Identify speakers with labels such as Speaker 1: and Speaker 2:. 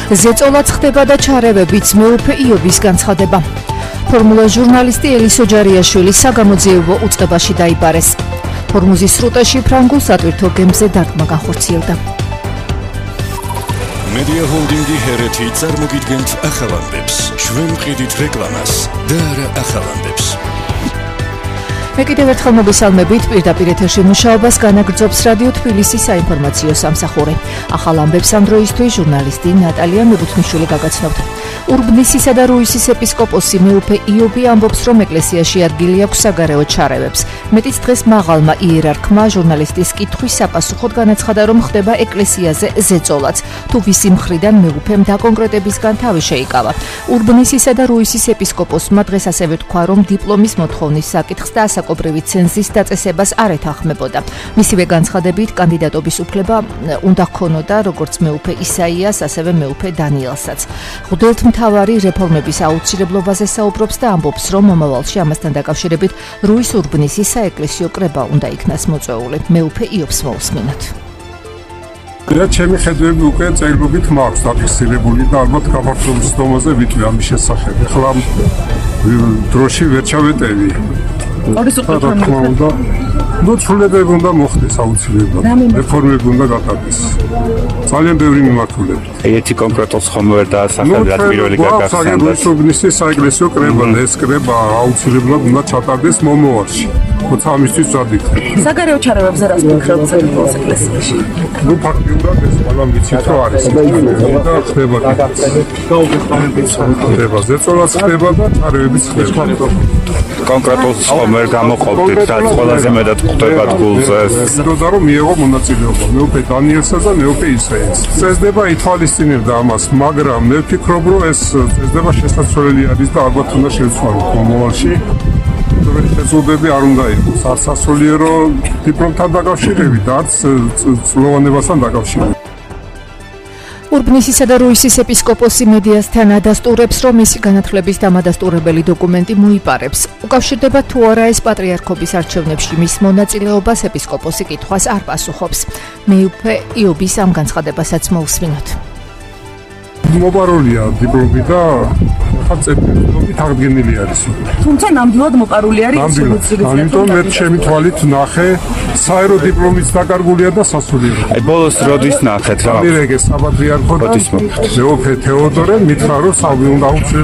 Speaker 1: ზეწოლაც ხდება და ჩარევებიც მეუფე იობის განცხადება. ფორმულა ჟურნალისტი ელისო ჯარიაშვილი საგამოძიებო უწყებაში დაიბარეს. ჰორმუზის სრუტეში ფრანგულ სატვირთო გემზე დარტყმა განხორციელდა.
Speaker 2: მედია ჰოლდინგი ჰერეთი წარმოგიდგენთ ახალანდებს. ჩვენ ვყიდით რეკლამას და არა ახალანდებს.
Speaker 1: მე კიდევ ერთხელ მოგესალმებით, პირდაპირ ეთერში მუშაობას განაგრძობს რადიო თბილისის საინფორმაციო სამსახური. ახალ ამბებს ამ დროისთვის ჟურნალისტი ნატალია მებუთნიშვილი გაგაცნობთ. ურბნისისა და რუისის ეპისკოპოსი მეუფე იობი ამბობს, რომ ეკლესიაში ადგილი აქვს საგარეო ჩარევებს. მეტიც დღეს მაღალმა იერარქმა ჟურნალისტის კითხვის საპასუხოდ განაცხადა, რომ ხდება ეკლესიაზე ზეწოლაც, თუ ვისი მხრიდან მეუფემ დაკონკრეტებისგან თავი შეიკავა. ურბნისისა და რუისის ეპისკოპოსმა დღეს ასევე თქვა, რომ დიპლომის მოთხოვნის საკითხს და ასაკობრივი ცენზის დაწესებას არ ეთანხმებოდა. მისივე განცხადებით, კანდიდატობის უფლება უნდა ჰქონოდა როგორც მეუფე ისაიას, ასევე მეუფე დანიელსაც. მთავარი რეფორმების აუცილებლობაზე საუბრობს და ამბობს, რომ მომავალში ამასთან დაკავშირებით რუის ურბნისის საეკლესიო კრება უნდა იქნას მოწვეული. მეუფე იობს მოусმინოთ.
Speaker 3: რა ჩემი ხედვები უკვე წერილობით მაქვს დაფიქსირებული და ალბათ გაფართოების დონეზე ვიტყვი ამის შესახებ. ახლა დროში ვერ ჩავეტევი. ცვლილებები უნდა მოხდეს აუცილებლად. რეფორმები უნდა გატარდეს. ძალიან ბევრი მიმართულებით.
Speaker 4: ერთი კონკრეტულს ხომ ვერ დაასახელე, რაც პირველი გაგახსენდა.
Speaker 3: ურბნისის საეკლესიო კრება, ეს კრება აუცილებლად უნდა ჩატარდეს მომავალში. თუმცა ამისთვის ვადიქრებ.
Speaker 5: საგარეო ჩარევებზე რას ფიქრობთ საქართველოს ეკლესიაში?
Speaker 3: ფაქტიურად ეს ყველა ვიცით, რომ არის და ხდება. ხდება ზეწოლაც ხდება და ჩარევებიც ხდება.
Speaker 4: კონკრეტულს ხომ ვერ გამოყოფთ, რაც ყველაზე მეტად ხდება გულზე.
Speaker 3: ზოგადად რომ მიიღო მონაწილეობა მეუფე დანიელსა და მეუფე ისაიას. წესდება ითვალისწინებდა ამას, მაგრამ მე ვფიქრობ, რომ ეს წესდება შესაძლებელი არის და ალბათ უნდა შევცვალოთ მომავალში. შეზღუდვები არ უნდა იყოს არც სასულიერო დიპლომთან დაკავშირებით, არც წლოვანებასთან დაკავშირებით.
Speaker 1: ურბნისისა და რუისის ეპისკოპოსი მედიასთან ადასტურებს, რომ მისი განათლების დამადასტურებელი დოკუმენტი მოიპარებს. უკავშირდება თუ არა ეს პატრიარქობის არჩევნებში მის მონაწილეობას, ეპისკოპოსი კითხვას არ პასუხობს. მეუფე იობის ამ განცხადებასაც მოусმინოთ.
Speaker 3: მოპარულია დიპლომი და ხა წერილობით აღდგენილი არის.
Speaker 5: თუმცა ნამდვილად მოპარული არის.
Speaker 3: ამიტომ მე ჩემი თვალით ნახე, საერო დიპლომიც დაკარგულია და სასულიერო.
Speaker 4: აი ბოლოს როდის ნახეთ რა?
Speaker 3: მირეგე საპატრიარქო და მეუფე თეოდორე მითხრა, რომ საუბარი უნდა